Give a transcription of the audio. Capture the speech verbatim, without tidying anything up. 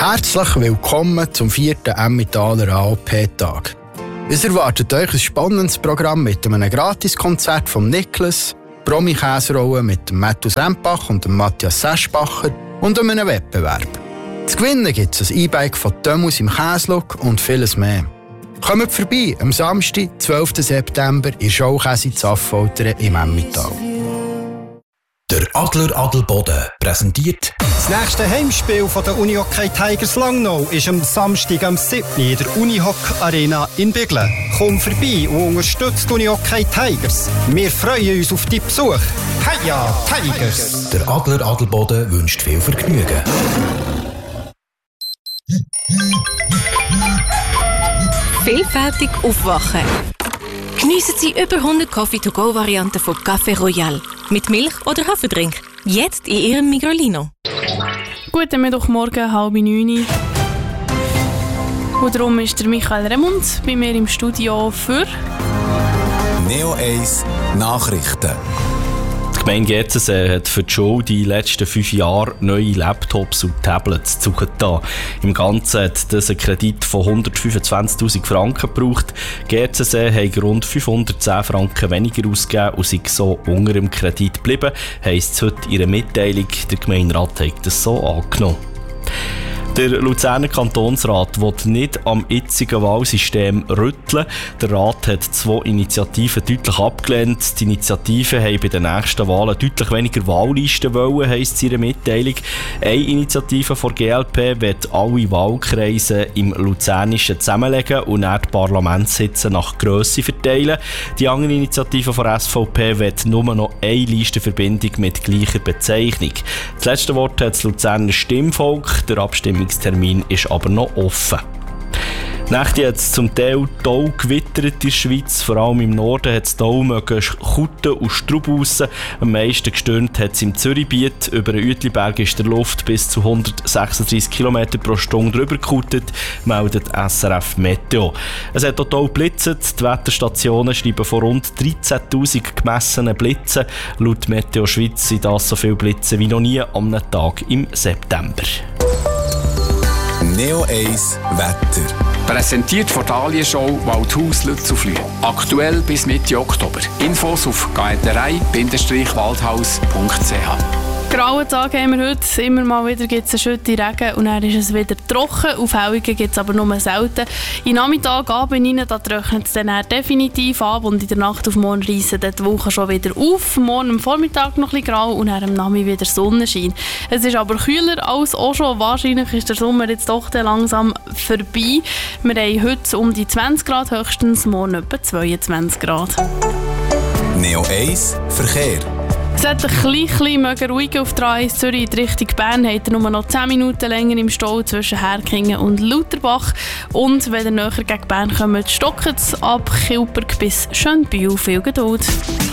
Herzlich willkommen zum vierten Emmentaler A O P-Tag. Es erwartet euch ein spannendes Programm mit einem Gratiskonzert von Niklas, Promi-Käserollen mit dem Matthew Sempach und dem Matthias Seschbacher und einem Wettbewerb. Zu gewinnen gibt es ein E-Bike von Thomas im Käslook und vieles mehr. Kommt vorbei am Samstag, zwölften September, in Schaukäse zu Affoltern im Emmental. Der Adler Adelboden präsentiert das nächste Heimspiel von der Unihockey Tigers Langnau ist am Samstag am siebten in der Unihock Arena in Biglen. Komm vorbei und unterstützt die Unihockey Tigers. Wir freuen uns auf deinen Besuch. Heia Tigers! Der Adler Adelboden wünscht viel Vergnügen. Vielfältig aufwachen. Geniessen Sie über hundert Coffee-to-go-Varianten von Café Royal. Mit Milch oder Haferdrink. Jetzt in Ihrem Migrolino. Guten Mittwochmorgen, halb neun. Und darum ist der Michael Remund bei mir im Studio für Neo eins Nachrichten. Die Gemeinde Getzensee hat für die Schule die letzten fünf Jahre neue Laptops und Tablets zugetan. Im Ganzen hat das einen Kredit von hundertfünfundzwanzigtausend Franken gebraucht. Getzensee hat rund fünfhundertzehn Franken weniger ausgegeben und sind so unter dem Kredit geblieben, heisst es heute in einer Mitteilung. Der Gemeinderat hat das so angenommen. Der Luzerner Kantonsrat will nicht am jetzigen Wahlsystem rütteln. Der Rat hat zwei Initiativen deutlich abgelehnt. Die Initiativen haben bei den nächsten Wahlen deutlich weniger Wahllisten wollen, heisst es in ihrer Mitteilung. Eine Initiative von G L P will alle Wahlkreise im Luzernischen zusammenlegen und dann die Parlamentssitze nach Grösse verteilen. Die andere Initiative von S V P will nur noch eine Listenverbindung mit gleicher Bezeichnung. Das letzte Wort hat das Luzerner Stimmvolk. Der Abstimmungstermin ist aber noch offen. Nächte hat es zum Teil Tau gewittert in der Schweiz. Vor allem im Norden hat es Tau mögen Kutten und Strub raus. Am meisten gestürmt hat es im Zürichbiet. Über den Uetliberg ist der Luft bis zu hundertsechsunddreissig Kilometer pro Stunde drüber gekuttet, meldet S R F Meteo. Es hat auch Tau blitzet. Die Wetterstationen schreiben von rund dreizehntausend gemessenen Blitzen. Laut Meteo Schweiz sind das so viele Blitze wie noch nie an einem Tag im September. Neo eins Wetter. Präsentiert von der Dahlienshow Waldhaus Lützelflüh. Aktuell bis Mitte Oktober. Infos auf gärtnerei Bindestrich waldhaus Punkt c h. grauen Tag haben wir heute. Immer mal wieder gibt es eine Schütte Regen und dann ist es wieder trocken. Aufhellungen gibt es aber nur selten. In Nachmittag, Abend rein, da trocknet es dann definitiv ab und in der Nacht auf morgen reissen die Wolken schon wieder auf. Morgen am Vormittag noch ein bisschen grau und dann am Nachmittag wieder Sonnenschein. Es ist aber kühler als auch schon. Wahrscheinlich ist der Sommer jetzt doch langsam vorbei. Wir haben heute um die zwanzig Grad höchstens, morgen etwa zweiundzwanzig Grad. Neo eins Verkehr. Es hat ein bisschen ruhiger auf der A eins Zürich in Richtung Bern. Habt ihr nur noch zehn Minuten länger im Stau zwischen Herkingen und Lauterbach. Und wenn ihr näher gegen Bern kommt, stockt es ab Kilberg bis Schönbühl. Viel Geduld.